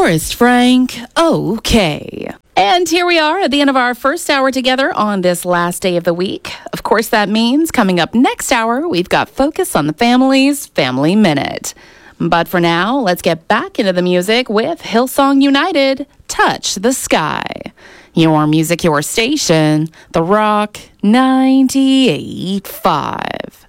Forrest Frank, okay. And here we are at the end of our first hour together on this last day of the week. Of course, that means coming up next hour, we've got Focus on the Family's Family Minute. But for now, let's get back into the music with Hillsong United, Touch the Sky. Your music, your station, The Rock 98.5.